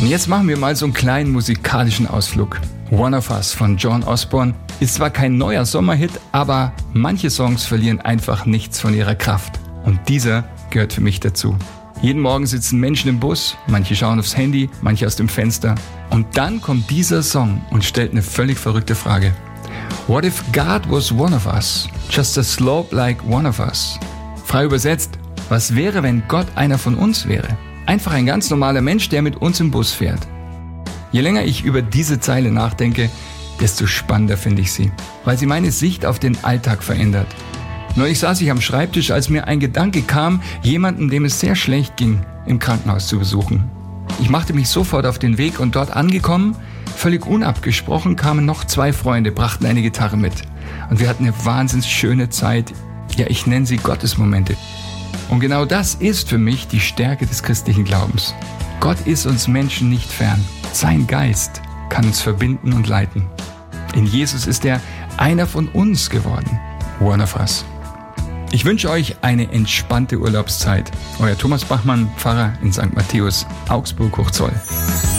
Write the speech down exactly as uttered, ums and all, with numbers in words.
Und jetzt machen wir mal so einen kleinen musikalischen Ausflug. One of Us von John Osborne ist zwar kein neuer Sommerhit, aber manche Songs verlieren einfach nichts von ihrer Kraft. Und dieser gehört für mich dazu. Jeden Morgen sitzen Menschen im Bus, manche schauen aufs Handy, manche aus dem Fenster. Und dann kommt dieser Song und stellt eine völlig verrückte Frage. What if God was one of us? Just a slope like one of us? Frei übersetzt, was wäre, wenn Gott einer von uns wäre? Einfach ein ganz normaler Mensch, der mit uns im Bus fährt. Je länger ich über diese Zeile nachdenke, desto spannender finde ich sie, weil sie meine Sicht auf den Alltag verändert. Neulich saß ich am Schreibtisch, als mir ein Gedanke kam, jemanden, dem es sehr schlecht ging, im Krankenhaus zu besuchen. Ich machte mich sofort auf den Weg und dort angekommen, völlig unabgesprochen, kamen noch zwei Freunde, brachten eine Gitarre mit. Und wir hatten eine wahnsinnig schöne Zeit. Ja, ich nenne sie Gottesmomente. Und genau das ist für mich die Stärke des christlichen Glaubens. Gott ist uns Menschen nicht fern. Sein Geist kann uns verbinden und leiten. In Jesus ist er einer von uns geworden. One of us. Ich wünsche euch eine entspannte Urlaubszeit. Euer Thomas Bachmann, Pfarrer in Sankt Matthäus, Augsburg-Hochzoll.